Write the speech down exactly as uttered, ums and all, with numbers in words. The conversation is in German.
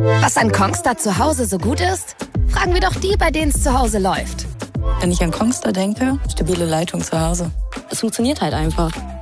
Was an Kongstar zu Hause so gut ist? Fragen wir doch die, bei denen es zu Hause läuft. Wenn ich an Kongstar denke, stabile Leitung zu Hause. Es funktioniert halt einfach.